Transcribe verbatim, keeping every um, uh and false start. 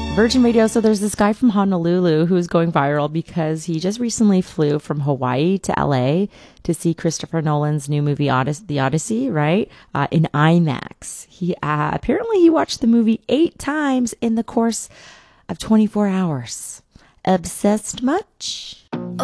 Virgin Radio. So there's this guy from Honolulu who's going viral because he just recently flew from Hawaii to L A to see Christopher Nolan's new movie, Odyssey, The Odyssey, right? Uh, in IMAX. He uh, apparently he watched the movie eight times in the course of twenty-four hours. Obsessed much?